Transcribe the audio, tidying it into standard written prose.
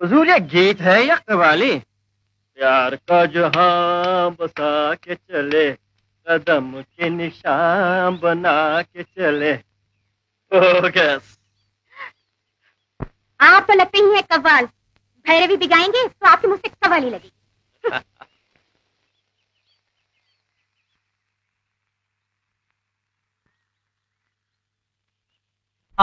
हुजूर ये गीत है या कव्वाली? प्यार का जहां बसा के चले, कदम के निशान बना के चले। फोकस। आप तो लगते ही हैं कव्वाल। भैरवी भी गाएंगे तो आपके मुंह से कव्वाली लगी।